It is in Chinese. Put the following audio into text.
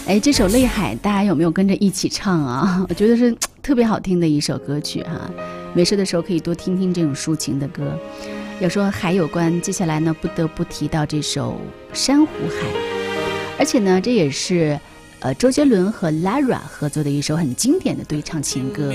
哎，这首《泪海》大家有没有跟着一起唱啊？我觉得是特别好听的一首歌曲哈。没事的时候可以多听听这种抒情的歌。要说海有关，接下来呢不得不提到这首《珊瑚海》，而且呢这也是周杰伦和 Lara 合作的一首很经典的对唱情歌。